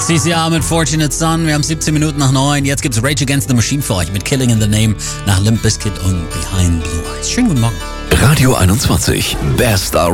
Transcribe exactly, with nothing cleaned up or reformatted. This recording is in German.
C C R mit Fortunate Son. Wir haben siebzehn Minuten nach neun. Jetzt gibt's Rage Against the Machine für euch mit Killing in the Name nach Limp Bizkit und Behind Blue Eyes. Schönen guten Morgen. Radio einundzwanzig, Best